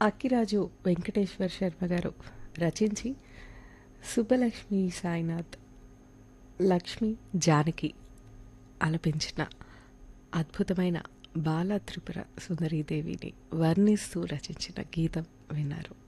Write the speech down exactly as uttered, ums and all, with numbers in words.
అక్కిరాజు వెంకటేశ్వర శర్మ గారు రచించి సుబ్బలక్ష్మి సాయినాథ్, లక్ష్మి జానకి ఆలపించిన అద్భుతమైన బాల త్రిపుర సుందరీదేవిని వర్ణిస్తూ రచించిన గీతం విన్నారు.